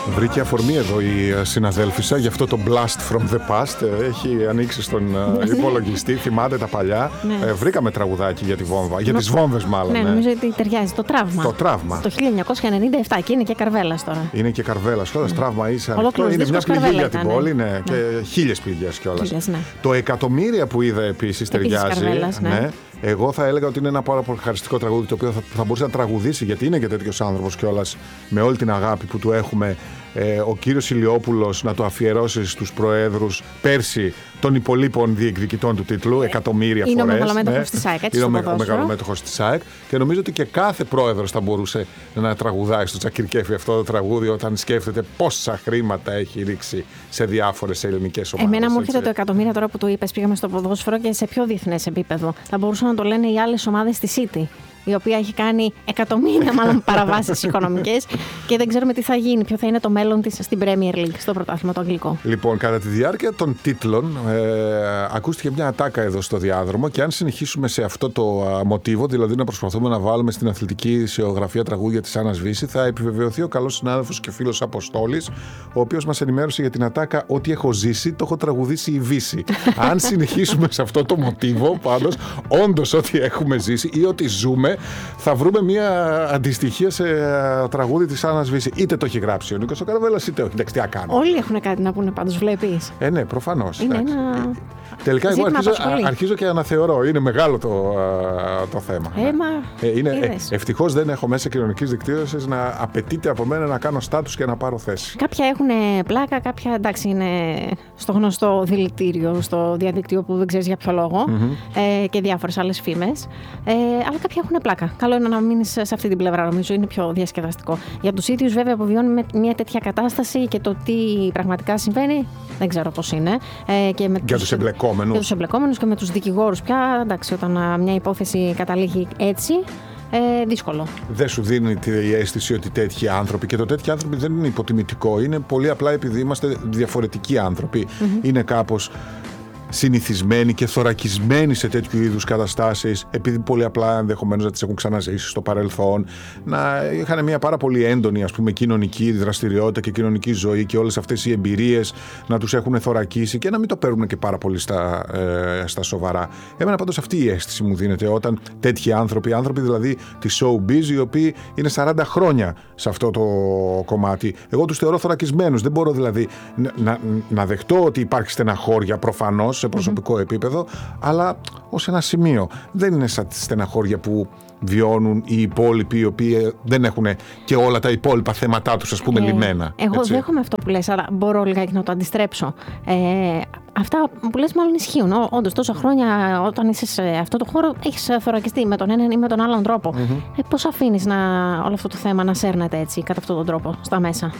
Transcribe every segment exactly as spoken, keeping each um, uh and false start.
Βρήκε αφορμή εδώ η συναδέλφισσα για αυτό το Blast from the Past. Έχει ανοίξει στον υπολογιστή, θυμάται τα παλιά. Ναι. Ε, βρήκαμε τραγουδάκι για τη βόμβα, για Νο... τις βόμβες μάλλον. Ναι, ναι, νομίζω ότι ταιριάζει. Το τραύμα. Το τραύμα. Το χίλια εννιακόσια ενενήντα επτά και είναι και Καρβέλας τώρα. Είναι και Καρβέλας. Τώρα, mm. τραύμα είσαι ανοιχτό. Είναι μια πληγή για την πόλη, ναι, ναι. και χίλιες πληγές κιόλας. Ναι. Το εκατομμύρια που είδα επίσης ταιριάζει. Καρβέλας, ναι. Ναι. Εγώ θα έλεγα ότι είναι ένα πάρα πολύ χαριστικό τραγούδι το οποίο θα, θα μπορούσε να τραγουδήσει, γιατί είναι και τέτοιος άνθρωπος κιόλας, με όλη την αγάπη που του έχουμε, ε, ο κύριος Ηλιόπουλος να το αφιερώσει στους προέδρους πέρσι των υπολείπων διεκδικητών του τίτλου, εκατομμύρια φορές. Είναι ο μεγαλομέτωχος ναι. της ΑΕΚ, έτσι. Είναι ο μεγαλομέτωχος της ΑΕΚ και νομίζω ότι και κάθε πρόεδρος θα μπορούσε να τραγουδάει στο Τσακυρκέφι αυτό το τραγούδι όταν σκέφτεται πόσα χρήματα έχει ρίξει σε διάφορες ελληνικές ομάδες. Εμένα μου έρχεται το εκατομμύρια τώρα που το είπες, πήγαμε στο ποδόσφαιρο και σε πιο διεθνές επίπεδο. Θα μπορούσαν να το λένε οι άλλες ομάδες της City, η οποία έχει κάνει εκατομμύρια μάλλον παραβάσεις οικονομικές και δεν ξέρουμε τι θα γίνει, ποιο θα είναι το μέλλον της στην Premier League, στο πρωτάθλημα το αγγλικό. Λοιπόν, κατά τη διάρκεια των τίτλων ε, ακούστηκε μια ατάκα εδώ στο διάδρομο και αν συνεχίσουμε σε αυτό το α, μοτίβο, δηλαδή να προσπαθούμε να βάλουμε στην αθλητική ισιογραφία τραγούδια της Άννας Βύση, θα επιβεβαιωθεί ο καλός συνάδελφος και φίλος Αποστόλης, ο οποίος μας ενημέρωσε για την ατάκα «Ό,τι έχω ζήσει, το έχω τραγουδήσει η Βύση». Αν συνεχίσουμε σε αυτό το μοτίβο, πάντως, όντως ό,τι έχουμε ζήσει ή ό,τι ζούμε, θα βρούμε μια αντιστοιχία σε τραγούδι της Άννας Βύση. Είτε το έχει γράψει ο Νίκος ο Καρβέλας, είτε όχι. Εντάξει, τι να κάνω. Όλοι έχουν κάτι να πούνε πάντως, βλέπεις. Ε, ναι, προφανώς. Είναι ένα... Τελικά εγώ αρχίζω, αρχίζω και αναθεωρώ. Είναι μεγάλο το, το θέμα. Ε, μα, ε, είναι, ε, ευτυχώς δεν έχω μέσα κοινωνικής δικτύωσης να απαιτείται από μένα να κάνω στάτους και να πάρω θέση. Κάποια έχουν πλάκα, κάποια εντάξει είναι στο γνωστό δηλητήριο, στο διαδικτύο που δεν ξέρεις για ποιο λόγο mm-hmm. ε, και διάφορες άλλες φήμες. Ε, αλλά κάποια έχουν πλάκα. Καλό είναι να μείνεις σε αυτή την πλευρά, νομίζω είναι πιο διασκεδαστικό. Για τους ίδιους βέβαια που βιώνουν μια τέτοια κατάσταση και το τι πραγματικά συμβαίνει, δεν ξέρω πώς είναι. Ε, και με για τους, τους εμπλεκόμενους. Για τους εμπλεκόμενους και με τους δικηγόρους πια, εντάξει, όταν μια υπόθεση καταλήγει έτσι, ε, δύσκολο. Δεν σου δίνει τη αίσθηση ότι τέτοιοι άνθρωποι, και το τέτοιοι άνθρωποι δεν είναι υποτιμητικό, είναι πολύ απλά επειδή είμαστε διαφορετικοί άνθρωποι. Mm-hmm. Είναι κάπως συνηθισμένοι και θωρακισμένοι σε τέτοιου είδους καταστάσεις, επειδή πολύ απλά ενδεχομένως να τις έχουν ξαναζήσει στο παρελθόν, να είχαν μια πάρα πολύ έντονη ας πούμε κοινωνική δραστηριότητα και κοινωνική ζωή και όλες αυτές οι εμπειρίες να τους έχουν θωρακίσει και να μην το παίρνουν και πάρα πολύ στα, ε, στα σοβαρά. Εμένα πάντως αυτή η αίσθηση μου δίνεται όταν τέτοιοι άνθρωποι, άνθρωποι δηλαδή της showbiz, οι οποίοι είναι σαράντα χρόνια σε αυτό το κομμάτι, εγώ τους θεωρώ θωρακισμένους. Δεν μπορώ δηλαδή να, να, να δεχτώ ότι υπάρχει στεναχώρια προφανώς σε προσωπικό mm-hmm. επίπεδο, αλλά ως ένα σημείο. Δεν είναι σαν τη στεναχώρια που βιώνουν οι υπόλοιποι, οι οποίοι δεν έχουν και όλα τα υπόλοιπα θέματά τους, ας πούμε, ε, λιμένα. Εγώ έτσι. Δέχομαι αυτό που λες, αλλά μπορώ λιγάκι να το αντιστρέψω. Ε, αυτά που λες μάλλον ισχύουν. Όντως, τόσα χρόνια όταν είσαι σε αυτό το χώρο, έχεις θωρακιστεί με τον έναν ή με τον άλλον τρόπο. Mm-hmm. Ε, πώς αφήνεις να, όλο αυτό το θέμα να σέρνεται έτσι, κατά αυτόν τον τρόπο, στα μέσα.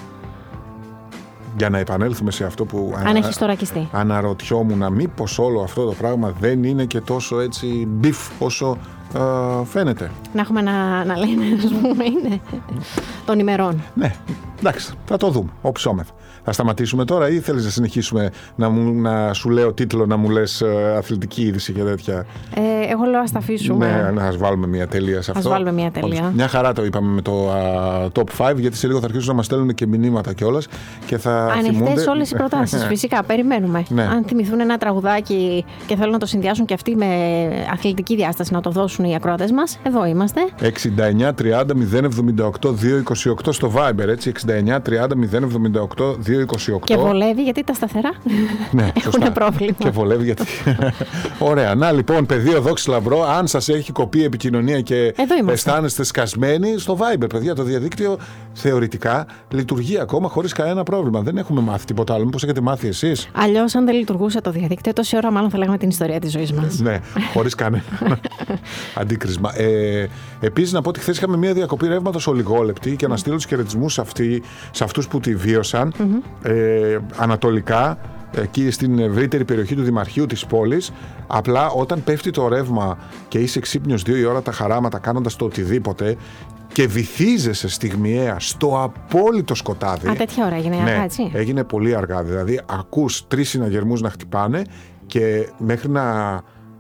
Για να επανέλθουμε σε αυτό που αν έχεις θωρακιστεί. Αναρωτιόμουν μήπως όλο αυτό το πράγμα δεν είναι και τόσο έτσι μπιφ όσο ε, φαίνεται. Να έχουμε να, να λένε, ας πούμε, είναι των ημερών. Ναι, εντάξει, θα το δούμε, όψόμεθα. Θα σταματήσουμε τώρα ή θέλεις να συνεχίσουμε να, μου, να σου λέω τίτλο, να μου λες ε, αθλητική είδηση και τέτοια? Ε, εγώ λέω ας τα αφήσουμε. Ναι, να ας βάλουμε μια τελεία σε αυτό. Ας βάλουμε μια τελεία. Όμως, μια χαρά το είπαμε με το uh, top πέντε, γιατί σε λίγο θα αρχίσουν να μας στέλνουν και μηνύματα κιόλας και θα ανοιχτές θυμούνται... όλες οι προτάσεις, φυσικά, περιμένουμε. Ναι. Αν θυμηθούν ένα τραγουδάκι και θέλουν να το συνδυάσουν και αυτοί με αθλητική διάσταση, να το δώσουν οι ακροατές μας, εδώ είμαστε. εξήντα εννιά τριάντα μηδέν εβδομήντα οκτώ διακόσια είκοσι οκτώ στο Viber, έτσι, εξήντα εννιά τριάντα μηδέν εβδομήντα οκτώ διακόσια είκοσι οκτώ. Και βολεύει γιατί τα σταθερά ναι, έχουν πρόβλημα. Και βολεύει γιατί. Ωραία. Να λοιπόν, πεδίο δόξη λαμπρό, αν σας έχει κοπεί η επικοινωνία και αισθάνεστε σκασμένοι, στο Viber, παιδιά, το διαδίκτυο θεωρητικά λειτουργεί ακόμα χωρίς κανένα πρόβλημα. Δεν έχουμε μάθει τίποτα άλλο. Μήπως έχετε μάθει εσείς? Αλλιώς, αν δεν λειτουργούσε το διαδίκτυο, τόση ώρα μάλλον θα λέγαμε την ιστορία της ζωής μας. Ναι, χωρίς κανένα αντίκρισμα. Ε, επίσης, να πω ότι χθες είχαμε μια διακοπή ρεύματος ολιγόλεπτη και να στείλω τους χαιρετισμούς σε, σε αυτούς που τη βίωσαν. Mm-hmm. Ε, ανατολικά, εκεί στην ευρύτερη περιοχή του Δημαρχείου της πόλης. Απλά όταν πέφτει το ρεύμα και είσαι ξύπνιος δύο η ώρα τα χαράματα κάνοντας το οτιδήποτε και βυθίζεσαι στιγμιαία στο απόλυτο σκοτάδι. Α, τέτοια ώρα έγινε ναι, αργά, έτσι. Έγινε πολύ αργά. Δηλαδή ακούς τρεις συναγερμούς να χτυπάνε και μέχρι να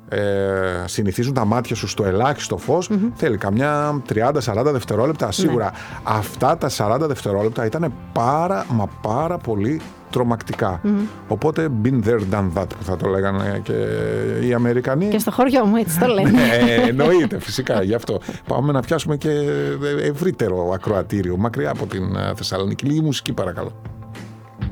ε, συνηθίζουν τα μάτια σου στο ελάχιστο φως, mm-hmm. θέλει καμιά τριάντα σαράντα δευτερόλεπτα σίγουρα. Ναι. Αυτά τα σαράντα δευτερόλεπτα ήταν πάρα μα πάρα πολύ τρομακτικά. Mm-hmm. Οπότε been there, done that που θα το λέγανε και οι Αμερικανοί. Και στο χωριό μου έτσι το λένε. Ναι, εννοείται φυσικά. Γι' αυτό πάμε να πιάσουμε και ευρύτερο ακροατήριο, μακριά από την Θεσσαλονίκη. Λίγη μουσική παρακαλώ.